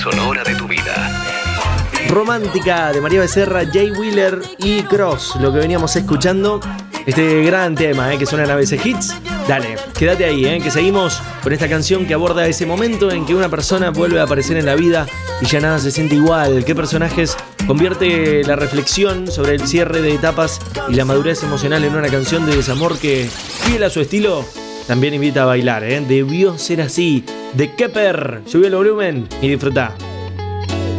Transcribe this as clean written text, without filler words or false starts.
Sonora de tu vida. Romántica de María Becerra, Jay Wheeler y Cross, lo que veníamos escuchando. Este gran tema que suena en ABC Hits. Dale, quédate ahí, que seguimos con esta canción que aborda ese momento en que una persona vuelve a aparecer en la vida y ya nada se siente igual. ¿Qué personajes convierte la reflexión sobre el cierre de etapas y la madurez emocional en una canción de desamor que, fiel a su estilo, también invita a bailar? Debió ser así. De Kepper, subí el volumen y disfrutá.